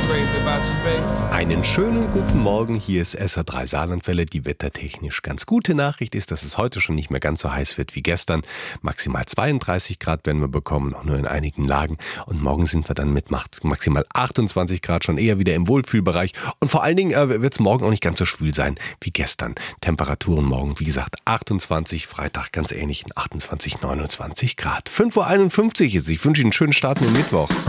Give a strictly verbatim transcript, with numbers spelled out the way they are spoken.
Einen schönen guten Morgen, hier ist S R drei Saarlandwelle. Die wettertechnisch ganz gute Nachricht ist, dass es heute schon nicht mehr ganz so heiß wird wie gestern. Maximal zweiunddreißig Grad werden wir bekommen, auch nur in einigen Lagen. Und morgen sind wir dann mit maximal achtundzwanzig Grad schon eher wieder im Wohlfühlbereich. Und vor allen Dingen äh, wird es morgen auch nicht ganz so schwül sein wie gestern. Temperaturen morgen, wie gesagt, achtundzwanzig, Freitag ganz ähnlich, achtundzwanzig, neunundzwanzig Grad. fünf Uhr einundfünfzig ist. Ich wünsche Ihnen einen schönen Start in den Mittwoch.